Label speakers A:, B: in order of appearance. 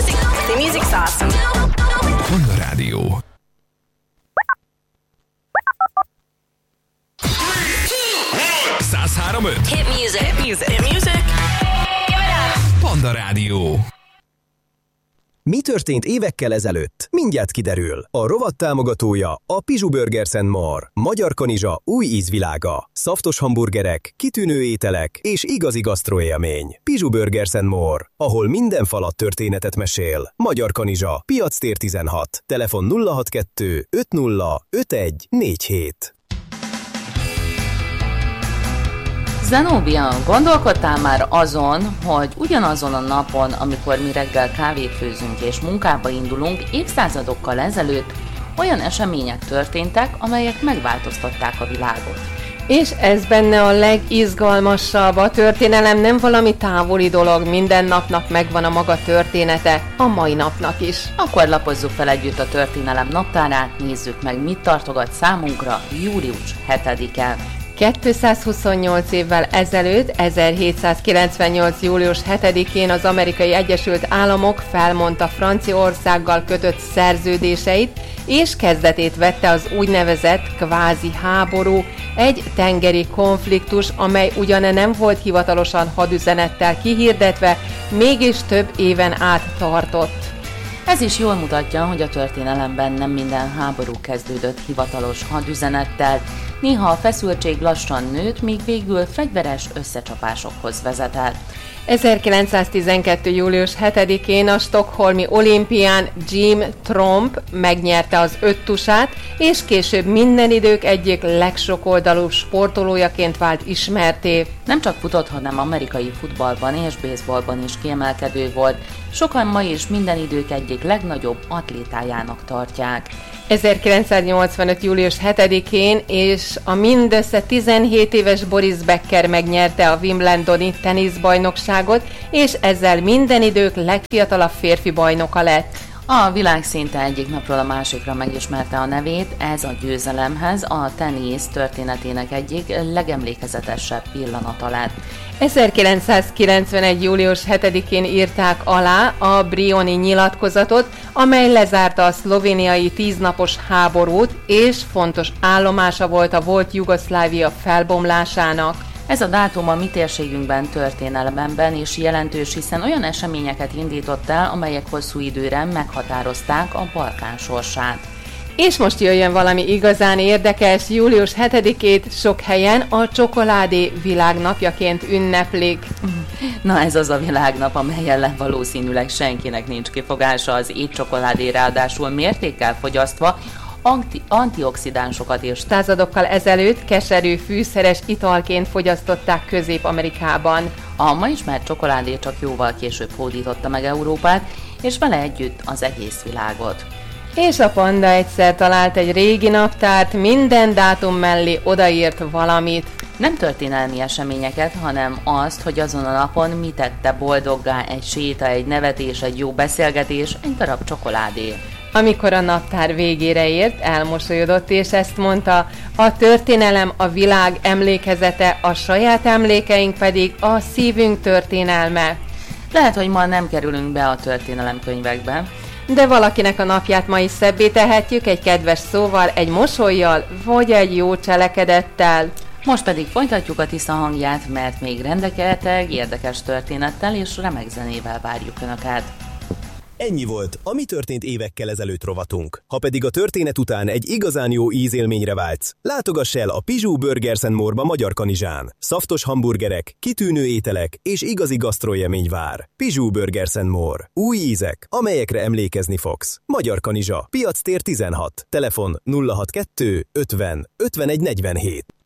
A: The music's awesome.
B: Panda Rádió.
A: Hit music. Hit music. Hit music. Give it up.
B: Panda Rádió.
C: Mi történt évekkel ezelőtt? Mindjárt kiderül. A rovat támogatója a Pizsu Burgers & More. Magyar kanizsa új ízvilága. Szaftos hamburgerek, kitűnő ételek és igazi gasztroélmény. Pizsu Burgers & More, ahol minden falat történetet mesél. Magyar kanizsa, Piactér 16. Telefon 062 50 51 47.
D: Zenóbia, gondolkodtál már azon, hogy ugyanazon a napon, amikor mi reggel kávét főzünk és munkába indulunk, évszázadokkal ezelőtt olyan események történtek, amelyek megváltoztatták a világot.
E: És ez benne a legizgalmasabb. A történelem nem valami távoli dolog, minden napnak megvan a maga története, a mai napnak is.
D: Akkor lapozzuk fel együtt a történelem naptárát, nézzük meg, mit tartogat számunkra július 7-e.
E: 228 évvel ezelőtt, 1798. július 7-én az Amerikai Egyesült Államok felmondta Franciaországgal kötött szerződéseit, és kezdetét vette az úgynevezett kvázi háború, egy tengeri konfliktus, amely ugyan nem volt hivatalosan hadüzenettel kihirdetve, mégis több éven át tartott.
D: Ez is jól mutatja, hogy a történelemben nem minden háború kezdődött hivatalos hadüzenettel, néha a feszültség lassan nőtt, míg végül fegyveres összecsapásokhoz vezetett.
E: 1912. július 7-én a stockholmi olimpián Jim Tromp megnyerte az öttusát, és később minden idők egyik legsokoldalúbb sportolójaként vált ismertté.
D: Nem csak futott, hanem amerikai futballban és baseballban is kiemelkedő volt. Sokan ma is minden idők egyik legnagyobb atlétájának tartják.
E: 1985. július 7-én és a mindössze 17 éves Boris Becker megnyerte a Wimbledoni teniszbajnokságot, és ezzel minden idők legfiatalabb férfi bajnoka lett.
D: A világ szinte egyik napról a másikra megismerte a nevét, ez a győzelemhez a tenisz történetének egyik legemlékezetesebb pillanata lett.
E: 1991. július 7-én írták alá a Brioni nyilatkozatot, amely lezárta a szlovéniai 10 napos háborút, és fontos állomása volt a volt Jugoszlávia felbomlásának.
D: Ez a dátum a mi térségünkben történelemben is jelentős, hiszen olyan eseményeket indított el, amelyek hosszú időre meghatározták a Balkán sorsát.
E: És most jöjjön valami igazán érdekes, július 7-ét sok helyen a csokoládé világnapjaként ünneplik.
D: Na ez az a világnap, amely ellen valószínűleg senkinek nincs kifogása, az étcsokoládé ráadásul mértékkel fogyasztva, antioxidánsokat és
E: századokkal ezelőtt keserű fűszeres italként fogyasztották Közép-Amerikában.
D: A ma ismert csokoládé csak jóval később hódította meg Európát, és vele együtt az egész világot.
E: És a Panda egyszer talált egy régi naptárt, minden dátum mellé odaírt valamit.
D: Nem történelmi eseményeket, hanem azt, hogy azon a napon mi tette boldoggá egy séta, egy nevetés, egy jó beszélgetés, egy darab csokoládé.
E: Amikor a naptár végére ért, elmosolyodott és ezt mondta: a történelem a világ emlékezete, a saját emlékeink pedig a szívünk történelme.
D: Lehet, hogy ma nem kerülünk be a történelemkönyvekbe,
E: de valakinek a napját ma is szebbé tehetjük egy kedves szóval, egy mosollyal, vagy egy jó cselekedettel.
D: Most pedig folytatjuk a Tisza hangját, mert még rendelheteg érdekes történettel és remek zenével várjuk Önöket.
C: Ennyi volt a Mi történt évekkel ezelőtt rovatunk. Ha pedig a történet után egy igazán jó ízélményre vágysz, látogass el a Pizsu Burgers & More-ba Magyar Kanizsán. Szaftos hamburgerek, kitűnő ételek és igazi gasztroélmény vár. Pizsu Burgers & More. Új ízek, amelyekre emlékezni fogsz. Magyar Kanizsa, Piactér 16. Telefon 062 50 51 47.